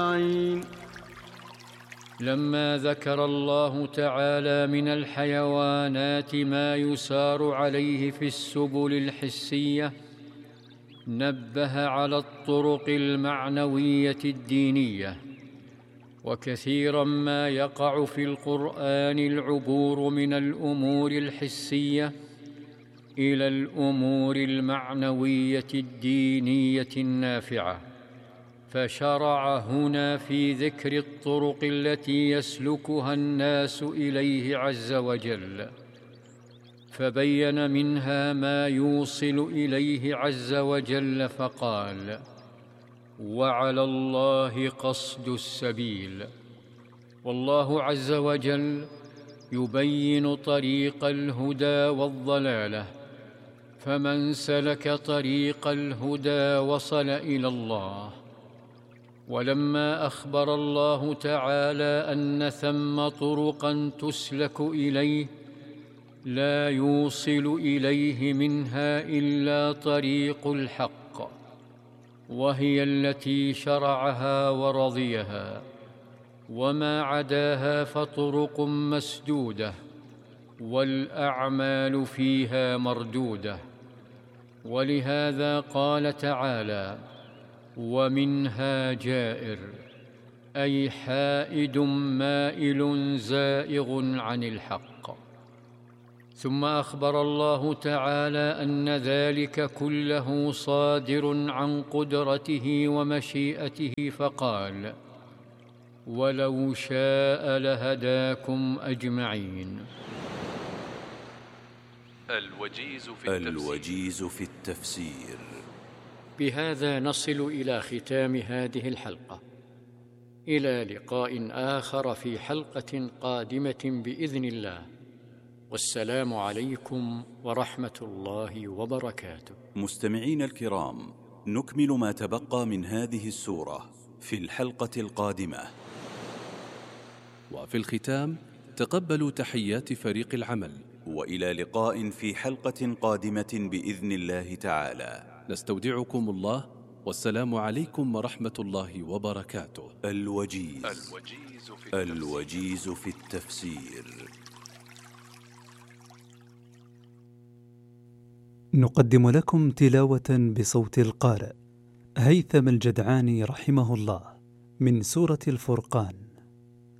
أجمعين. لما ذكر الله تعالى من الحيوانات ما يسار عليه في السبل الحسية، نبه على الطرق المعنوية الدينية. وكثيرا ما يقع في القرآن العبور من الأمور الحسية إلى الأمور المعنوية الدينية النافعة، فشرع هنا في ذكر الطرق التي يسلكها الناس إليه عز وجل، فبين منها ما يوصل إليه عز وجل فقال: وعلى الله قصد السبيل. والله عز وجل يبين طريق الهدى والضلالة، فمن سلك طريق الهدى وصل إلى الله. ولما أخبر الله تعالى أن ثم طرقا تسلك إليه لا يوصل إليه منها إلا طريق الحق، وهي التي شرعها ورضيها، وما عداها فطرق مسدودة والأعمال فيها مردودة. ولهذا قال تعالى: ومنها جائر، أي حائد مائل زائغ عن الحق. ثم أخبر الله تعالى أن ذلك كله صادر عن قدرته ومشيئته فقال: ولو شاء لهداكم أجمعين. الوجيز في التفسير. بهذا نصل إلى ختام هذه الحلقة، إلى لقاء آخر في حلقة قادمة بإذن الله، والسلام عليكم ورحمة الله وبركاته. مستمعين الكرام، نكمل ما تبقى من هذه السورة في الحلقة القادمة. وفي الختام تقبلوا تحيات فريق العمل، وإلى لقاء في حلقة قادمة بإذن الله تعالى. نستودعكم الله، والسلام عليكم ورحمة الله وبركاته. الوجيز في التفسير. نقدم لكم تلاوة بصوت القارئ هيثم الجدعاني رحمه الله من سورة الفرقان،